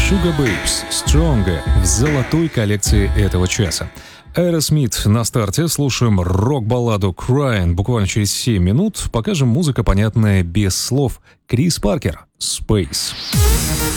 Sugababes Stronger в золотой коллекции этого часа. Aerosmith на старте. Слушаем рок-балладу Crying буквально через 7 минут. Покажем музыка, понятная без слов. Крис Паркер, Space.